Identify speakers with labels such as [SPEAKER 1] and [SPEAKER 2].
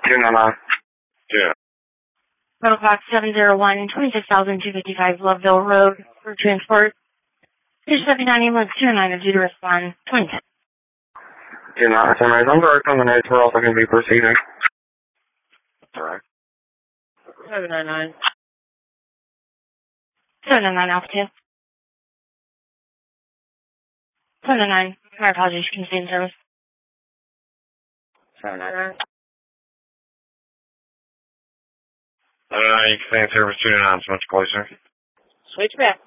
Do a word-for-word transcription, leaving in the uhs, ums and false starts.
[SPEAKER 1] two nine nine.
[SPEAKER 2] Yeah.
[SPEAKER 3] Total clock seven zero one, twenty-six thousand two hundred fifty-five Loveville Road for transport. two seven nine ambulance two nine is due to respond. twenty.
[SPEAKER 1] two nine nine, I'm direct on the notes. We're also going to be proceeding.
[SPEAKER 2] Alright.
[SPEAKER 3] seven nine nine. seven nine nine altitude. seven nine nine. My apologies, consumed service. seven nine nine.
[SPEAKER 2] Uh, you can stay in service two nine nine, so much closer.
[SPEAKER 3] Switch back.